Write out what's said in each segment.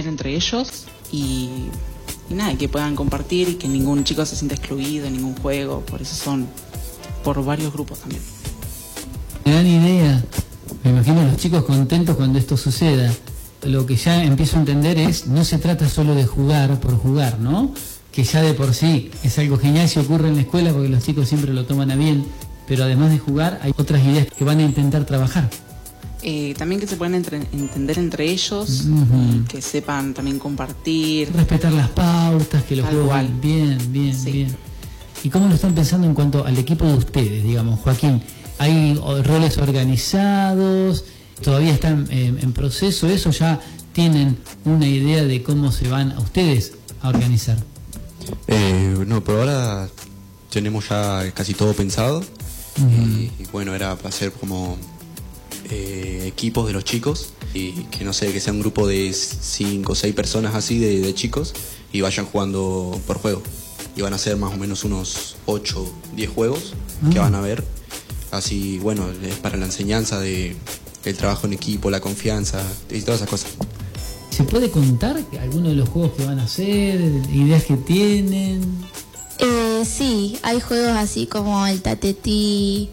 tener entre ellos y nada, y que puedan compartir y que ningún chico se sienta excluido en ningún juego. Por eso son por varios grupos también. Gran idea. Me imagino los chicos contentos cuando esto suceda. Lo que ya empiezo a entender es, no se trata solo de jugar por jugar, ¿no? Que ya de por sí es algo genial si ocurre en la escuela porque los chicos siempre lo toman a bien, pero además de jugar hay otras ideas que van a intentar trabajar. También que se puedan entender entre ellos, que sepan también compartir. Respetar las pautas, que los jueguen bien. ¿Y cómo lo están pensando en cuanto al equipo de ustedes, digamos, Joaquín? ¿Hay roles organizados? ¿Todavía están en proceso eso? ¿Ya tienen una idea de cómo se van a ustedes a organizar? No, por ahora tenemos ya casi todo pensado. Y bueno, era para hacer como equipos de los chicos y que no sé, que sea un grupo de 5 o 6 personas así de chicos y vayan jugando por juego. Y van a ser más o menos unos 8, 10 juegos que van a ver. Así, bueno, es para la enseñanza del trabajo en equipo, la confianza y todas esas cosas. ¿Se puede contar algunos de los juegos que van a hacer, ideas que tienen? Sí, hay juegos así como el tatetí,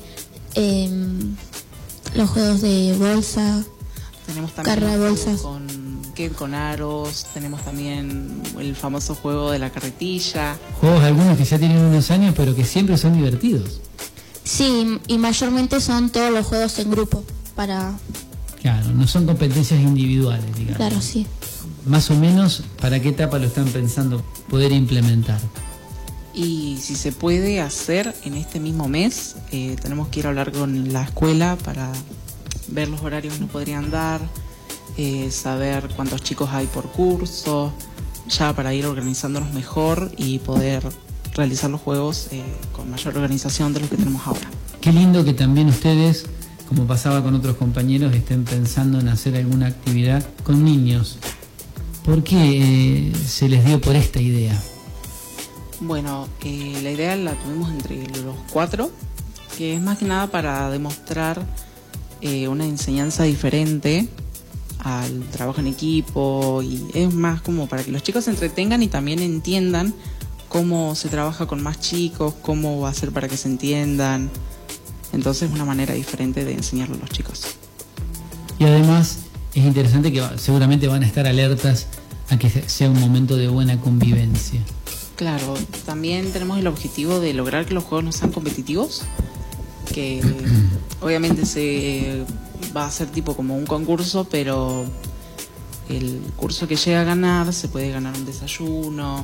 los juegos de bolsa, tenemos también carra de bolsas. Con aros, tenemos también el famoso juego de la carretilla. Juegos algunos que ya tienen unos años pero que siempre son divertidos. Sí, y mayormente son todos los juegos en grupo para... Claro, no son competencias individuales, digamos. Claro, sí. Más o menos, ¿para qué etapa lo están pensando poder implementar? Y si se puede hacer en este mismo mes, tenemos que ir a hablar con la escuela para ver los horarios que nos podrían dar, saber cuántos chicos hay por curso, ya para ir organizándonos mejor y poder realizar los juegos con mayor organización de lo que tenemos ahora. Qué lindo que también ustedes, como pasaba con otros compañeros, estén pensando en hacer alguna actividad con niños. ¿Por qué se les dio por esta idea? Bueno, la idea la tuvimos entre los 4, que es más que nada para demostrar una enseñanza diferente al trabajo en equipo, y es más como para que los chicos se entretengan y también entiendan cómo se trabaja con más chicos, cómo va a ser para que se entiendan. Entonces es una manera diferente de enseñarlo a los chicos. Y además es interesante que seguramente van a estar alertas a que sea un momento de buena convivencia. Claro, también tenemos el objetivo de lograr que los juegos no sean competitivos, que obviamente se va a ser tipo como un concurso, pero el curso que llega a ganar se puede ganar un desayuno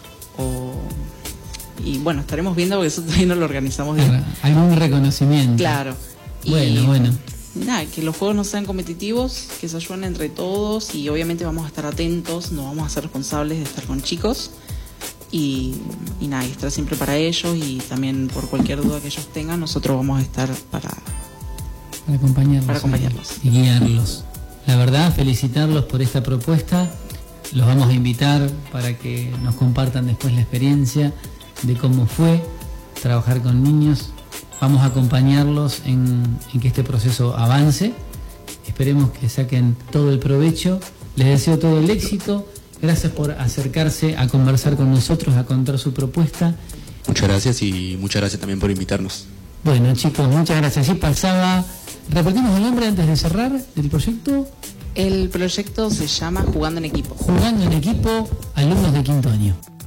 y bueno, estaremos viendo porque eso todavía no lo organizamos bien. Algún reconocimiento. Claro. Bueno. Nada, que los juegos no sean competitivos, que se ayuden entre todos y obviamente vamos a estar atentos, no vamos a ser responsables de estar con chicos. Y nada, y estar siempre para ellos y también por cualquier duda que ellos tengan, nosotros vamos a estar para acompañarlos y guiarlos. La verdad, felicitarlos por esta propuesta. Los vamos a invitar para que nos compartan después la experiencia de cómo fue trabajar con niños. Vamos a acompañarlos en que este proceso avance. Esperemos que saquen todo el provecho. Les deseo todo el éxito. Gracias por acercarse a conversar con nosotros, a contar su propuesta. Muchas gracias y muchas gracias también por invitarnos. Bueno, chicos, muchas gracias. Sí, pasaba. ¿Repetimos el nombre antes de cerrar del proyecto? El proyecto se llama Jugando en Equipo. Jugando en Equipo, alumnos de quinto año.